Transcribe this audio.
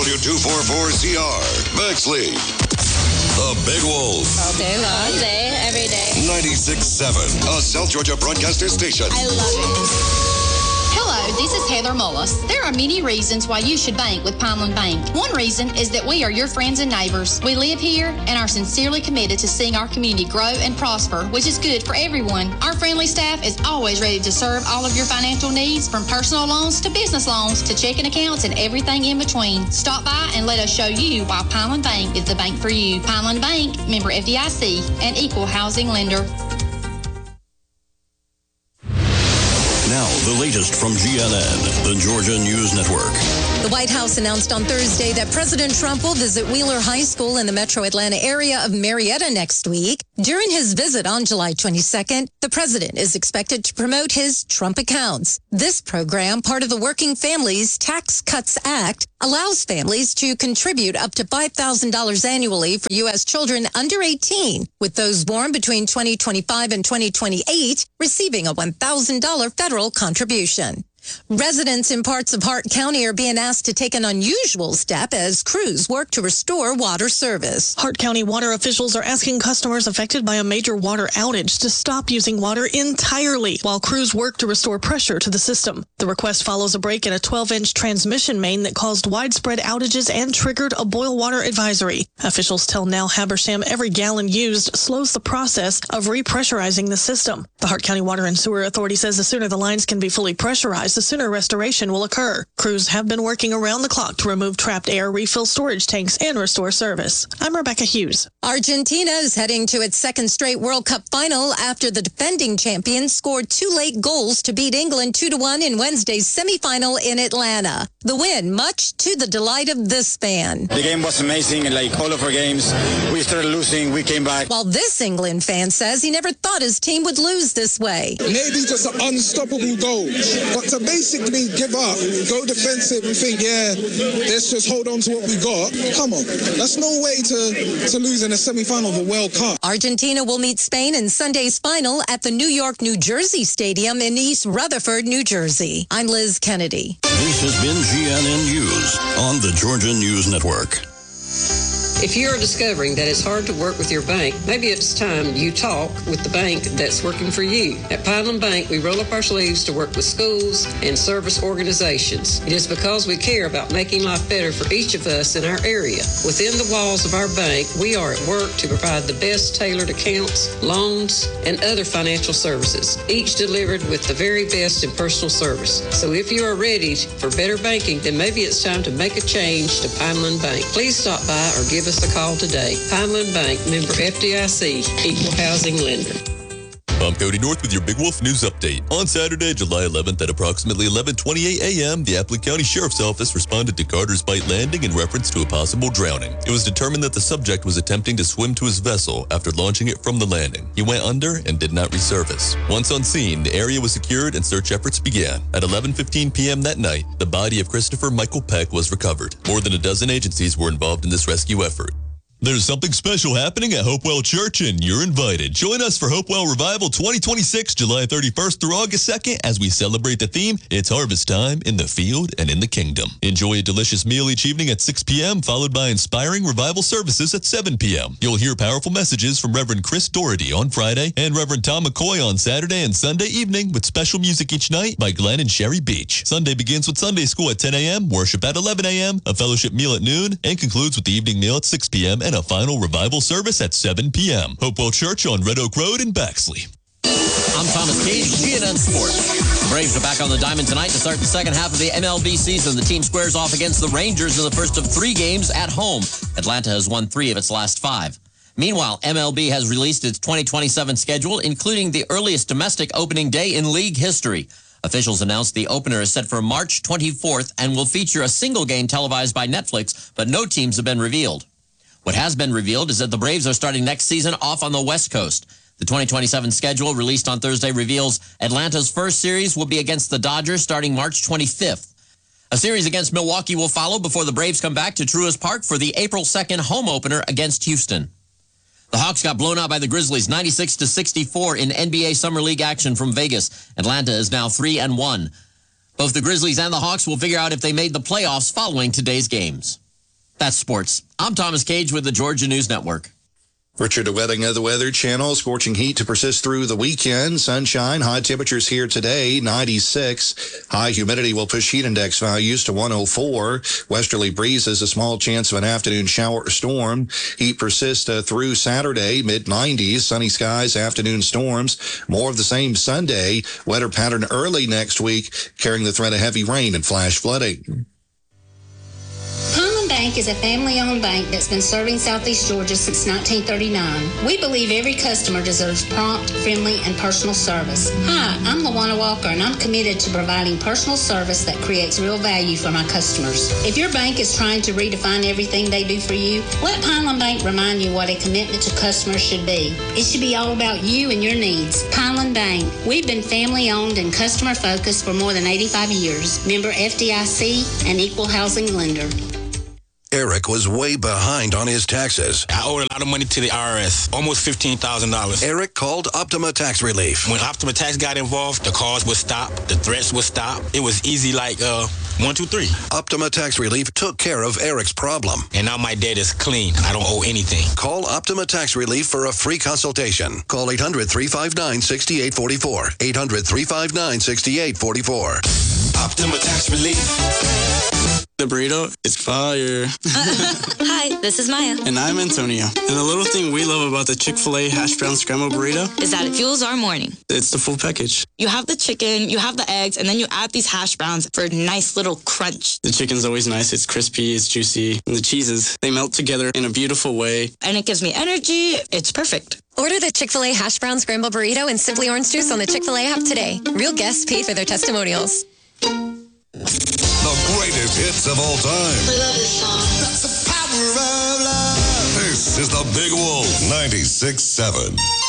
W244CR, Bexley. The Big Wolf. All day long. All day, every day. 96.7, a South Georgia broadcaster station. I love it. Hello, this is Heather Mullis. There are many reasons why you should bank with Pineland Bank. One reason is that we are your friends and neighbors. We live here and are sincerely committed to seeing our community grow and prosper, which is good for everyone. Our friendly staff is always ready to serve all of your financial needs, from personal loans to business loans to checking accounts and everything in between. Stop by and let us show you why Pineland Bank is the bank for you. Pineland Bank, member FDIC, and equal housing lender. Now, the latest from GNN, the Georgia News Network. The White House announced on Thursday that President Trump will visit Wheeler High School in the metro Atlanta area of Marietta next week. During his visit on July 22nd, the president is expected to promote his Trump Accounts. This program, part of the Working Families Tax Cuts Act, allows families to contribute up to $5,000 annually for U.S. children under 18, with those born between 2025 and 2028 receiving a $1,000 federal contribution. Residents in parts of Hart County are being asked to take an unusual step as crews work to restore water service. Hart County water officials are asking customers affected by a major water outage to stop using water entirely while crews work to restore pressure to the system. The request follows a break in a 12-inch transmission main that caused widespread outages and triggered a boil water advisory. Officials tell Nal Habersham every gallon used slows the process of repressurizing the system. The Hart County Water and Sewer Authority says the sooner the lines can be fully pressurized, the sooner restoration will occur. Crews have been working around the clock to remove trapped air, refill storage tanks, and restore service. I'm Rebecca Hughes. Argentina is heading to its second straight World Cup final after the defending champions scored 2 late goals to beat England 2-1 in Wednesday's semifinal in Atlanta. The win, much to the delight of this fan. The game was amazing, like all of our games. We started losing, we came back. While this England fan says he never thought his team would lose this way. Maybe just an unstoppable goal, but to basically give up, go defensive and think, let's just hold on to what we got. Come on, that's no way to lose in a semi-final of a World Cup. Argentina will meet Spain in Sunday's final at the New York, New Jersey Stadium in East Rutherford, New Jersey. I'm Liz Kennedy. This has been GNN News on the Georgia News Network. If you are discovering that it's hard to work with your bank, maybe it's time you talk with the bank that's working for you. At Pineland Bank, we roll up our sleeves to work with schools and service organizations. It is because we care about making life better for each of us in our area. Within the walls of our bank, we are at work to provide the best tailored accounts, loans, and other financial services, each delivered with the very best in personal service. So if you are ready for better banking, then maybe it's time to make a change to Pineland Bank. Please stop by or give us a call today. Pineland Bank, member FDIC, equal housing lender. I'm Cody North with your Big Wolf News Update. On Saturday, July 11th at approximately 11:28 a.m., the Appling County Sheriff's Office responded to Carter's Bight Landing in reference to a possible drowning. It was determined that the subject was attempting to swim to his vessel after launching it from the landing. He went under and did not resurface. Once on scene, the area was secured and search efforts began. At 11:15 p.m. that night, the body of Christopher Michael Peck was recovered. More than a dozen agencies were involved in this rescue effort. There's something special happening at Hopewell Church, and you're invited. Join us for Hopewell Revival 2026, July 31st through August 2nd, as we celebrate the theme, It's Harvest Time in the Field and in the Kingdom. Enjoy a delicious meal each evening at 6 p.m., followed by inspiring revival services at 7 p.m. You'll hear powerful messages from Reverend Chris Doherty on Friday and Reverend Tom McCoy on Saturday and Sunday evening, with special music each night by Glenn and Sherry Beach. Sunday begins with Sunday school at 10 a.m., worship at 11 a.m., a fellowship meal at noon, and concludes with the evening meal at 6 p.m. and a final revival service at 7 p.m. Hopewell Church on Red Oak Road in Bexley. I'm Thomas Cage, GNN Sports. The Braves are back on the diamond tonight to start the second half of the MLB season. The team squares off against the Rangers in the first of 3 games at home. Atlanta has won 3 of its last 5. Meanwhile, MLB has released its 2027 schedule, including the earliest domestic opening day in league history. Officials announced the opener is set for March 24th and will feature a single game televised by Netflix, but no teams have been revealed. What has been revealed is that the Braves are starting next season off on the West Coast. The 2027 schedule, released on Thursday, reveals Atlanta's first series will be against the Dodgers starting March 25th. A series against Milwaukee will follow before the Braves come back to Truist Park for the April 2nd home opener against Houston. The Hawks got blown out by the Grizzlies 96-64 in NBA Summer League action from Vegas. Atlanta is now 3-1. Both the Grizzlies and the Hawks will figure out if they made the playoffs following today's games. That's sports. I'm Thomas Cage with the Georgia News Network. Richard DeWetting of the Weather Channel. Scorching heat to persist through the weekend. Sunshine, high temperatures here today, 96. High humidity will push heat index values to 104. Westerly breezes, a small chance of an afternoon shower or storm. Heat persists through Saturday, mid-90s. Sunny skies, afternoon storms. More of the same Sunday. Wetter pattern early next week, carrying the threat of heavy rain and flash flooding. Bank is a family-owned bank that's been serving Southeast Georgia since 1939. We believe every customer deserves prompt, friendly, and personal service. Hi, I'm LaWanna Walker, and I'm committed to providing personal service that creates real value for my customers. If your bank is trying to redefine everything they do for you, let Pineland Bank remind you what a commitment to customers should be. It should be all about you and your needs. Pineland Bank. We've been family-owned and customer-focused for more than 85 years. Member FDIC and equal housing lender. Eric was way behind on his taxes. I owed a lot of money to the IRS, almost $15,000. Eric called Optima Tax Relief. When Optima Tax got involved, the calls would stop, the threats would stop. It was easy like 1, 2, 3. Optima Tax Relief took care of Eric's problem. And now my debt is clean. I don't owe anything. Call Optima Tax Relief for a free consultation. Call 800-359-6844. 800-359-6844. Optima Tax Relief. The burrito is fire. Hi, this is Maya. And I'm Antonio. And the little thing we love about the Chick-fil-A hash brown scramble burrito is that it fuels our morning. It's the full package. You have the chicken, you have the eggs, and then you add these hash browns for a nice little crunch. The chicken's always nice. It's crispy, it's juicy. And the cheeses, they melt together in a beautiful way. And it gives me energy. It's perfect. Order the Chick-fil-A hash brown scramble burrito and Simply Orange Juice on the Chick-fil-A app today. Real guests paid for their testimonials. The greatest hits of all time. I love this song. That's the power of love. This is the Big Wolf 96.7.